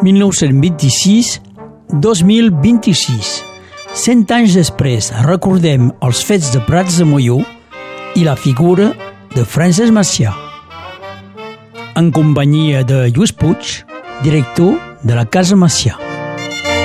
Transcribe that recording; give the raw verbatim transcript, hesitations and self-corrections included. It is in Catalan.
mil nou-cents vint-i-sis a dos mil vint-i-sis. Cent anys després recordem els fets de Prats de Molló i la figura de Francesc Macià. En companyia de Lluís Puig, director de la Casa Macià.